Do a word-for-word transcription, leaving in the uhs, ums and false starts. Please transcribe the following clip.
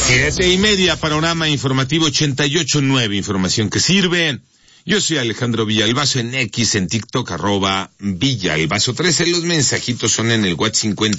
Siete y media, Panorama Informativo ochenta y ocho nueve, información que sirve. Yo soy Alejandro Villalbazo en X, en TikTok, arroba Villalbazo trece. Los mensajitos son en el WhatsApp cincuenta